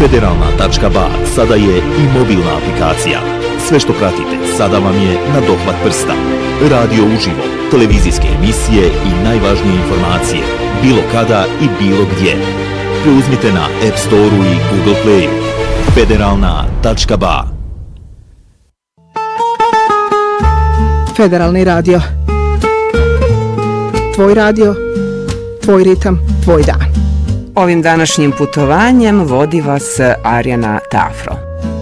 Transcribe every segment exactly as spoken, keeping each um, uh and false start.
Federalna tačka ba sada je i mobilna aplikacija. Sve što pratite sada vam je na dohvat prsta. Radio uživo, televizijske emisije i najvažnije informacije, bilo kada i bilo gdje. Preuzmite na App Store-u i Google Play-u. Federalna tačka ba. Federalni radio. Tvoj radio, tvoj ritam, tvoj dan. Ovim današnjim putovanjem vodi vas Arjana Tafro.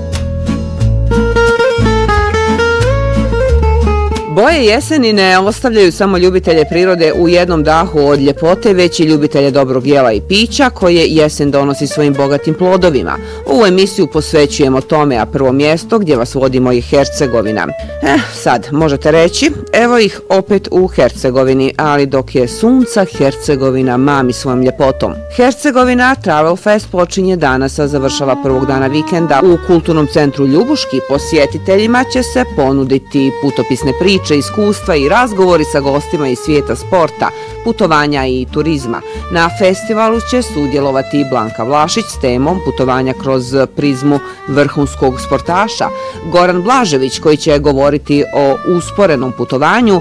Boje jeseni ne ostavljaju samo ljubitelje prirode u jednom dahu od ljepote, već i ljubitelje dobrog jela i pića koje jesen donosi svojim bogatim plodovima. Ovu emisiju posvećujemo tome, a prvo mjesto gdje vas vodimo je Hercegovina. Eh, sad, možete reći, evo ih opet u Hercegovini, ali dok je sunca, Hercegovina mami svojom ljepotom. Hercegovina Travel Fest počinje danas, a završava prvog dana vikenda. U kulturnom centru Ljubuški posjetiteljima će se ponuditi putopisne priče, iskustva i razgovori sa gostima iz svijeta sporta, putovanja i turizma. Na festivalu će sudjelovati Blanka Vlašić s temom putovanja kroz prizmu vrhunskog sportaša, Goran Blažević koji će govoriti o usporenom putovanju,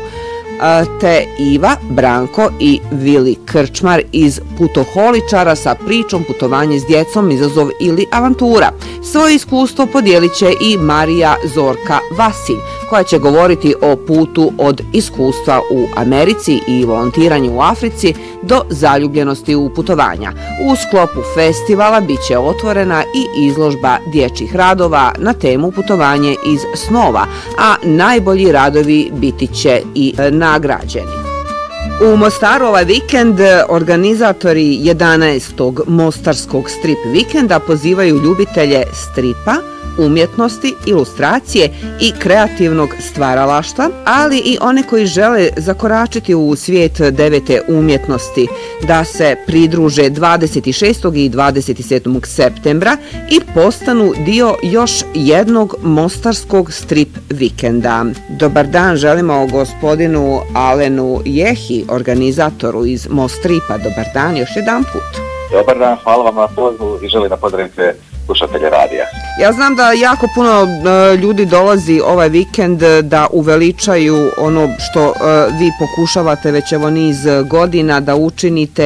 te Iva, Branko i Vili Krčmar iz Putoholičara sa pričom putovanje s djecom, izazov ili avantura. Svoje iskustvo podijelit će i Marija Zorka Vasilj, koja će govoriti o putu od iskustva u Americi i volontiranju u Africi do zaljubljenosti u putovanja. U sklopu festivala bit će otvorena i izložba dječjih radova na temu putovanje iz snova, a najbolji radovi biti će i nagrađeni. U Mostaru ovaj vikend organizatori jedanaestog Mostarskog strip vikenda pozivaju ljubitelje stripa, umjetnosti, ilustracije i kreativnog stvaralaštva, ali i one koji žele zakoračiti u svijet devete umjetnosti da se pridruže dvadeset šestog i dvadeset sedmog septembra i postanu dio još jednog Mostarskog strip vikenda. Dobar dan želimo gospodinu Alenu Jehi, organizatoru iz Mostripa. Dobar dan još jedan put. Dobar dan, hvala vam na pozivu i želim da pozdravim sve slušatelje radija. Ja znam da jako puno uh, ljudi dolazi ovaj vikend da uveličaju ono što uh, vi pokušavate već evo niz godina da učinite